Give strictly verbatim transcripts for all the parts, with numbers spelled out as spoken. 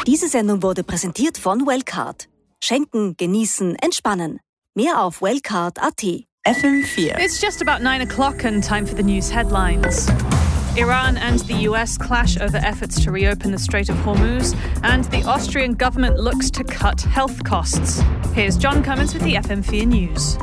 Diese Sendung wurde präsentiert von Wellcard. Schenken, genießen, entspannen. Mehr auf wellcard Punkt at. F M four. It's just about nine o'clock and time for the news headlines. Iran and the U S clash over efforts to reopen the Strait of Hormuz, and the Austrian government looks to cut health costs. Here's John Cummins with the F M four News.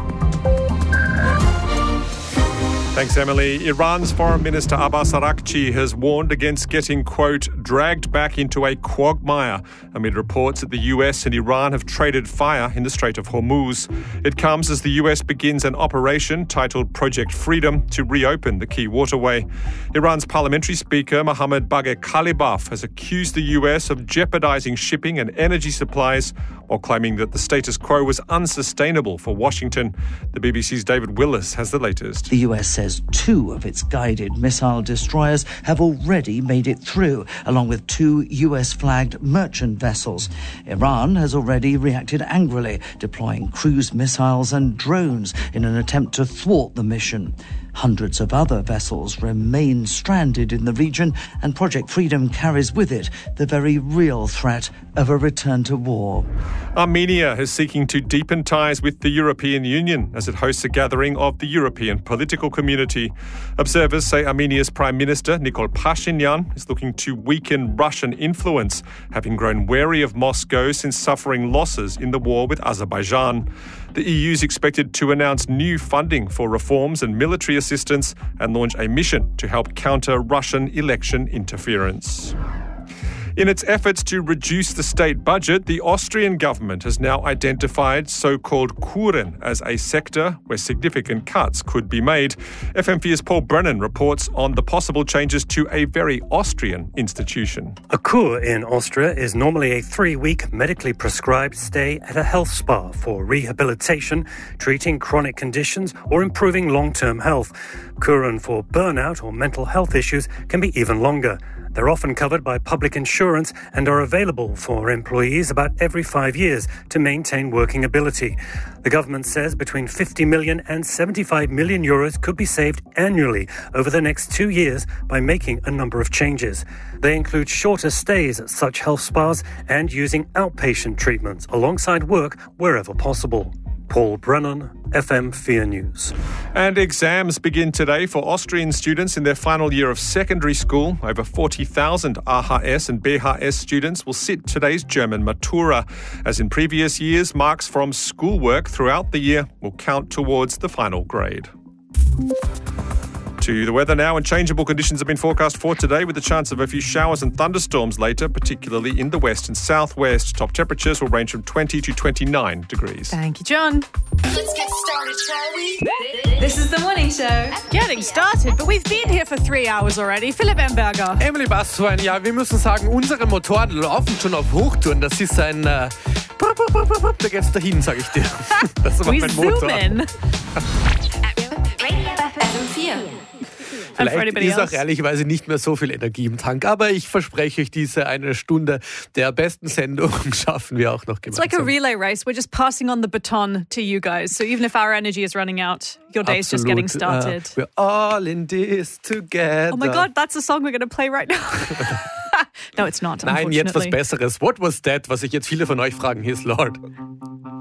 Thanks, Emily. Iran's Foreign Minister Abbas Araghchi has warned against getting, quote, dragged back into a quagmire amid reports that the U S and Iran have traded fire in the Strait of Hormuz. It comes as the U S begins an operation titled Project Freedom to reopen the key waterway. Iran's parliamentary speaker, Mohammad Bagher Khalibaf, has accused the U S of jeopardizing shipping and energy supplies while claiming that the status quo was unsustainable for Washington. The B B C's David Willis has the latest. The U S says two of its guided missile destroyers have already made it through, along with two U S-flagged merchant vessels. Iran has already reacted angrily, deploying cruise missiles and drones in an attempt to thwart the mission. Hundreds of other vessels remain stranded in the region, and Project Freedom carries with it the very real threat of a return to war. Armenia is seeking to deepen ties with the European Union as it hosts a gathering of the European political community. Observers say Armenia's Prime Minister, Nikol Pashinyan, is looking to weaken Russian influence, having grown wary of Moscow since suffering losses in the war with Azerbaijan. The E U is expected to announce new funding for reforms and military assistance and launch a mission to help counter Russian election interference. In its efforts to reduce the state budget, the Austrian government has now identified so-called Kuren as a sector where significant cuts could be made. F M four's Paul Brennan reports on the possible changes to a very Austrian institution. A Kur in Austria is normally a three-week medically prescribed stay at a health spa for rehabilitation, treating chronic conditions or improving long-term health. Kuren for burnout or mental health issues can be even longer. They're often covered by public insurance and are available for employees about every five years to maintain working ability. The government says between fifty million and seventy-five million euros could be saved annually over the next two years by making a number of changes. They include shorter stays at such health spas and using outpatient treatments alongside work wherever possible. Paul Brennan, F M four News. And exams begin today for Austrian students in their final year of secondary school. Over forty thousand A H S and B H S students will sit today's German Matura. As in previous years, marks from schoolwork throughout the year will count towards the final grade. To the weather now, and changeable conditions have been forecast for today with the chance of a few showers and thunderstorms later, particularly in the west and southwest. Top temperatures will range from twenty to twenty-nine degrees. Thank you, John. Let's get started, shall we? This is the morning show. Getting started, but we've been here for three hours already. Philipp Emberger. Emily Basswein, ja, wir müssen sagen, unsere Motoren laufen schon auf Hochtouren. Das ist ein... Äh, da geht's dahin, sag ich dir. Das ist aber mein Motor. In. Vielleicht ist auch ehrlicherweise nicht mehr so viel Energie im Tank, aber ich verspreche euch, diese eine Stunde der besten Sendung schaffen wir auch noch gemeinsam. It's like a relay race. We're just passing on the baton to you guys. So even if our energy is running out, your day's just getting started. Uh, we're all in this together. Oh my God, that's a song we're going to play right now. No, it's not, Nein, jetzt was Besseres. What was that? Was sich jetzt viele von euch fragen, His Lord.